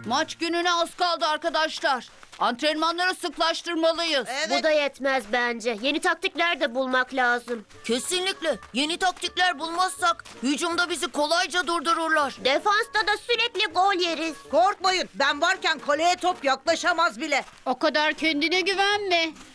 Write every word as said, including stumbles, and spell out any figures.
Maç gününe az kaldı arkadaşlar. Antrenmanları sıklaştırmalıyız. Evet. Bu da yetmez bence. Yeni taktikler de bulmak lazım. Kesinlikle. Yeni taktikler bulmazsak hücumda bizi kolayca durdururlar. Defansta da sürekli gol yeriz. Korkmayın, ben varken kaleye top yaklaşamaz bile. O kadar kendine güvenme.